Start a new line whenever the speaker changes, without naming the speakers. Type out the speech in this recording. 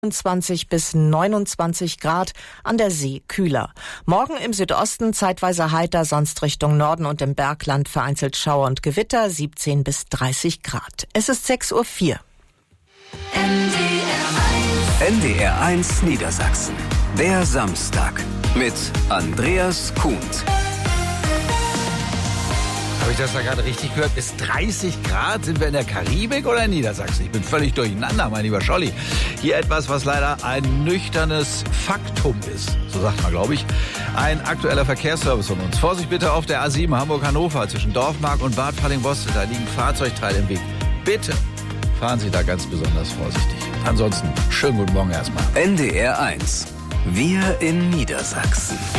20 bis 29 Grad, an der See kühler. Morgen im Südosten zeitweise heiter, sonst Richtung Norden und im Bergland vereinzelt Schauer und Gewitter, 17 bis 30 Grad. Es ist 6:04 Uhr.
NDR 1 Niedersachsen. Der Samstag mit Andreas Kuhnt.
Habe ich das da gerade richtig gehört? Bis 30 Grad? Sind wir in der Karibik oder in Niedersachsen? Ich bin völlig durcheinander, mein lieber Scholli. Hier etwas, was leider ein nüchternes Faktum ist. So sagt man, glaube ich. Ein aktueller Verkehrsservice von uns. Vorsicht bitte auf der A7 Hamburg-Hannover zwischen Dorfmark und Bad Falling-Bostel. Da liegen Fahrzeugteile im Weg. Bitte fahren Sie da ganz besonders vorsichtig. Ansonsten, schönen guten Morgen erstmal.
NDR 1. Wir in Niedersachsen.